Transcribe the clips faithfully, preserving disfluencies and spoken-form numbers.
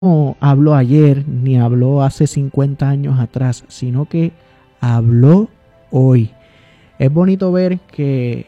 no habló ayer ni habló hace cincuenta años atrás, sino que habló hoy. Es bonito ver que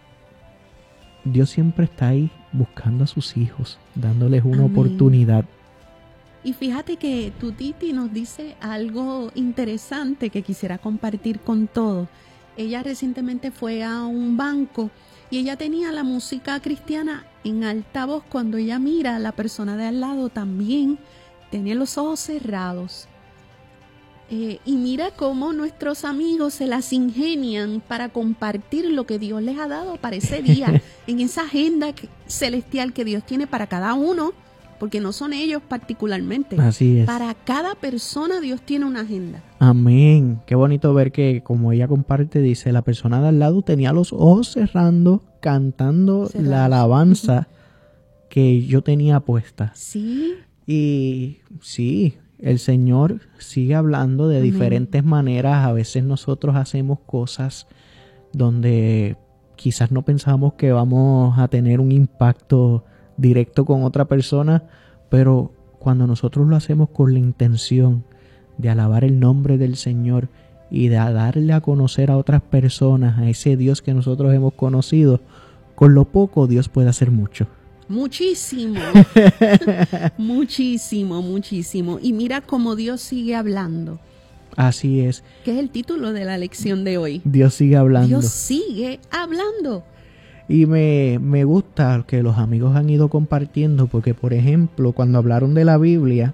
Dios siempre está ahí buscando a sus hijos, dándoles una Amén. oportunidad. Y fíjate que tu Titi nos dice algo interesante que quisiera compartir con todos. Ella recientemente fue a un banco y ella tenía la música cristiana en altavoz. Cuando ella mira, la persona de al lado también tiene los ojos cerrados. Eh, y mira cómo nuestros amigos se las ingenian para compartir lo que Dios les ha dado para ese día, en esa agenda que, celestial que Dios tiene para cada uno, porque no son ellos particularmente. Así es. Para cada persona Dios tiene una agenda. Amén. Qué bonito ver que, como ella comparte, dice, la persona de al lado tenía los ojos cerrando, cantando Cerrados. la alabanza uh-huh. que yo tenía puesta. Sí. Y sí, el Señor sigue hablando de Amén. Diferentes maneras. A veces nosotros hacemos cosas donde quizás no pensamos que vamos a tener un impacto directo con otra persona, pero cuando nosotros lo hacemos con la intención de alabar el nombre del Señor y de darle a conocer a otras personas, a ese Dios que nosotros hemos conocido, con lo poco Dios puede hacer mucho. Muchísimo, muchísimo, muchísimo. Y mira cómo Dios sigue hablando. Así es. Que es el título de la lección de hoy. Dios sigue hablando. Dios sigue hablando. Y me, me gusta que los amigos han ido compartiendo porque, por ejemplo, cuando hablaron de la Biblia,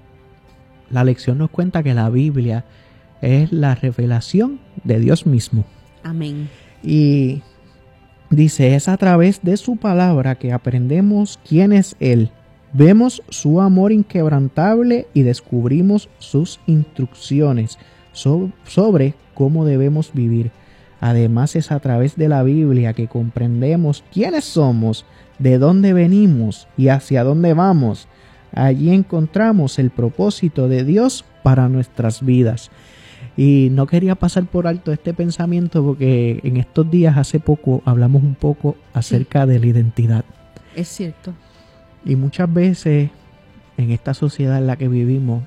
la lección nos cuenta que la Biblia es la revelación de Dios mismo. Amén. Y dice, es a través de su palabra que aprendemos quién es Él. Vemos su amor inquebrantable y descubrimos sus instrucciones so- sobre cómo debemos vivir. Además, es a través de la Biblia que comprendemos quiénes somos, de dónde venimos y hacia dónde vamos. Allí encontramos el propósito de Dios para nuestras vidas. Y no quería pasar por alto este pensamiento porque en estos días, hace poco, hablamos un poco acerca sí. de la identidad. Es cierto. Y muchas veces en esta sociedad en la que vivimos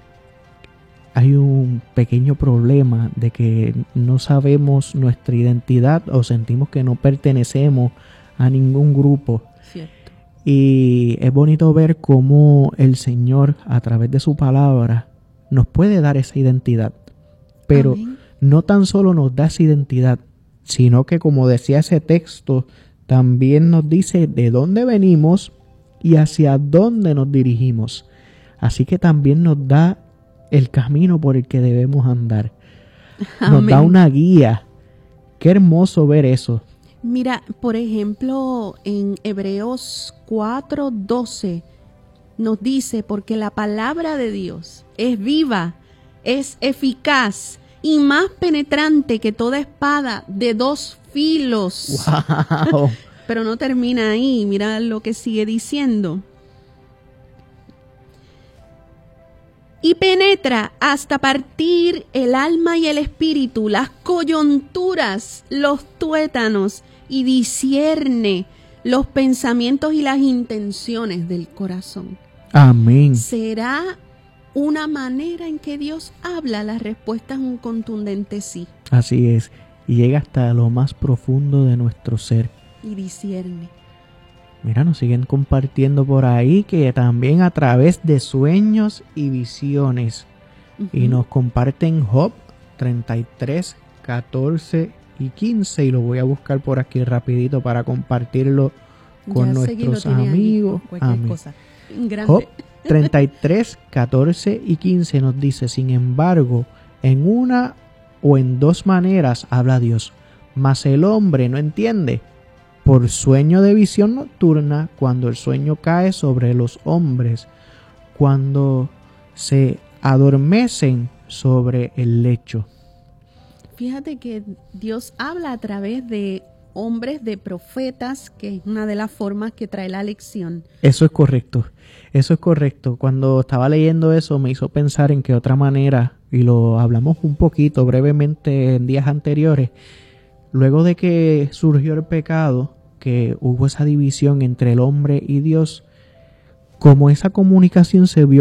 hay un pequeño problema de que no sabemos nuestra identidad o sentimos que no pertenecemos a ningún grupo. Cierto. Y es bonito ver cómo el Señor, a través de su palabra, nos puede dar esa identidad. Pero Amén. No tan solo nos da esa identidad, sino que, como decía ese texto, también nos dice de dónde venimos y hacia dónde nos dirigimos. Así que también nos da el camino por el que debemos andar. Nos Amén. Da una guía. Qué hermoso ver eso. Mira, por ejemplo, en Hebreos cuatro doce nos dice, porque la palabra de Dios es viva, es eficaz y más penetrante que toda espada de dos filos. ¡Wow! Pero no termina ahí, mira lo que sigue diciendo. Y penetra hasta partir el alma y el espíritu, las coyunturas, los tuétanos, y discierne los pensamientos y las intenciones del corazón. Amén. ¿Será una manera en que Dios habla? La respuesta es un contundente sí. Así es, y llega hasta lo más profundo de nuestro ser. Y discierne. Mira, nos siguen compartiendo por ahí que también a través de sueños y visiones. Uh-huh. Y nos comparten Job treinta y tres, catorce y quince. Y lo voy a buscar por aquí rapidito para compartirlo con ya nuestros amigos. Ahí, Amén. Cosa. Job treinta y tres, catorce y quince nos dice, sin embargo, en una o en dos maneras habla Dios, mas el hombre no entiende. Por sueño de visión nocturna, cuando el sueño cae sobre los hombres, cuando se adormecen sobre el lecho. Fíjate que Dios habla a través de hombres, de profetas, que es una de las formas que trae la lección. Eso es correcto, eso es correcto. Cuando estaba leyendo eso me hizo pensar en que otra manera, y lo hablamos un poquito brevemente en días anteriores, luego de que surgió el pecado, que hubo esa división entre el hombre y Dios, como esa comunicación se vio